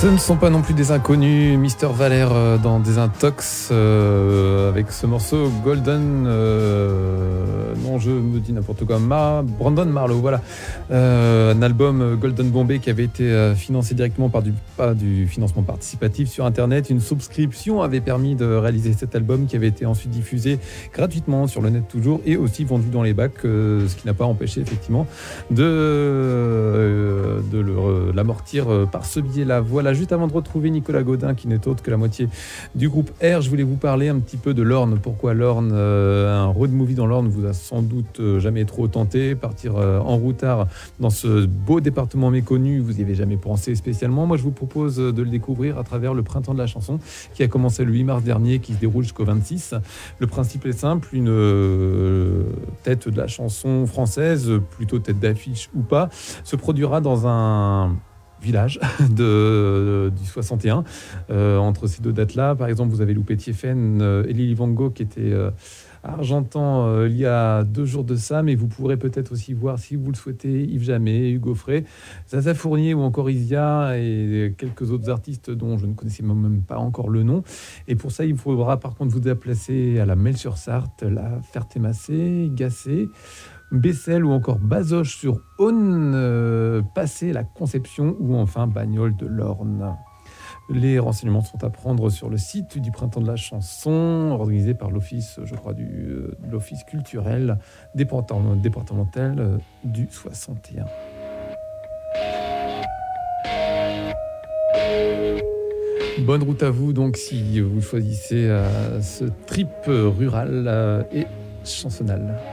Ce ne sont pas non plus des inconnus, Mister Valère dans Désintox avec ce morceau Golden, non je me dis n'importe quoi, Brandon Marlowe, voilà, un album Golden Bombay qui avait été financé directement par du financement participatif sur internet. Une souscription avait permis de réaliser cet album qui avait été ensuite diffusé gratuitement sur le net toujours et aussi vendu dans les bacs, ce qui n'a pas empêché effectivement de l'amortir par ce biais-là. Voilà, juste avant de retrouver Nicolas Gaudin, qui n'est autre que la moitié du groupe R, je voulais vous parler un petit peu de l'Orne. Pourquoi l'Orne ? Un road movie dans l'Orne vous a sans doute jamais trop tenté. Partir en routard dans ce beau département méconnu, vous n'y avez jamais pensé spécialement. Moi, je vous propose de le découvrir à travers le Printemps de la chanson, qui a commencé le 8 mars dernier, qui se déroule jusqu'au 26. Le principe est simple, une tête de la chanson française, plutôt tête d'affiche ou pas, se produira dans un village du 61. Entre ces deux dates-là, par exemple, vous avez loupé Thiéphène et Lily Van Gogh qui était à Argentan il y a 2 jours de ça, mais vous pourrez peut-être aussi voir, si vous le souhaitez, Yves Jamais, Hugo Frey, Zaza Fournier ou encore Isia et quelques autres artistes dont je ne connaissais même pas encore le nom. Et pour ça, il faudra par contre vous déplacer à la Melle-sur-Sarthe, la Ferté-Massé, Gacé, Bessel ou encore Bazoches-sur-Aune, Passé, la Conception ou enfin Bagnoles de l'Orne. Les renseignements sont à prendre sur le site du Printemps de la chanson, organisé par l'office, je crois, l'office culturel départemental du 61. Bonne route à vous donc si vous choisissez ce trip rural et chansonnal.